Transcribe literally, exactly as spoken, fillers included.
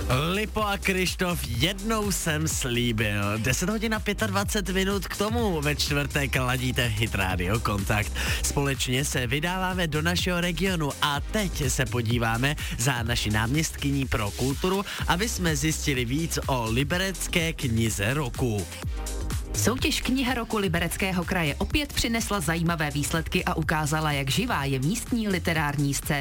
Lipo a Krištof, jednou jsem slíbil. deset hodin a dvacet pět minut k tomu ve čtvrtek ladíte Hit Radio Kontakt. Společně se vydáváme do našeho regionu a teď se podíváme za naši náměstkyní pro kulturu, aby jsme zjistili víc o Liberecké knize roku. Soutěž Kniha roku Libereckého kraje opět přinesla zajímavé výsledky a ukázala, jak živá je místní literární scéna.